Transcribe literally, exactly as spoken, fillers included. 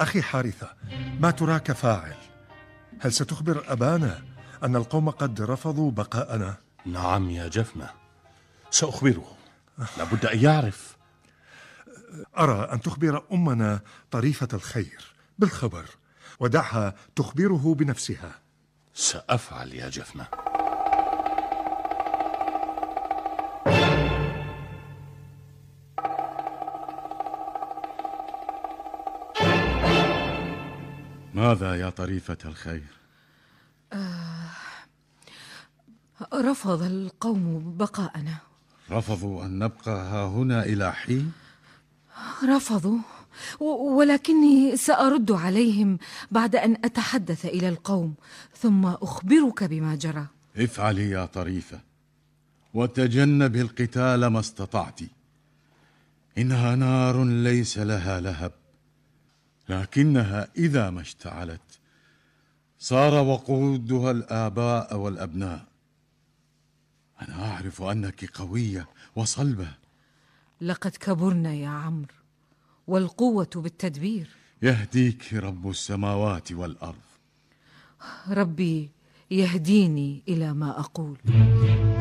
أخي حارثة، ما تراك فاعل؟ هل ستخبر أبانا أن القوم قد رفضوا بقاءنا؟ نعم يا جفنة، سأخبره، لابد أن يعرف. أرى أن تخبر أمنا طريفة الخير بالخبر، ودعها تخبره بنفسها. سأفعل يا جفنة. ماذا يا طريفة الخير؟ آه رفض القوم بقاءنا. رفضوا أن نبقى ها هنا إلى حين؟ رفضوا، ولكني سأرد عليهم بعد أن أتحدث إلى القوم، ثم أخبرك بما جرى. افعلي يا طريفة، وتجنبي القتال ما استطعت. إنها نار ليس لها لهب، لكنها إذا ما اشتعلت صار وقودها الآباء والأبناء. أنا أعرف أنك قوية وصلبة. لقد كبرنا يا عمرو، والقوة بالتدبير. يهديك رب السماوات والأرض. ربي يهديني إلى ما أقول.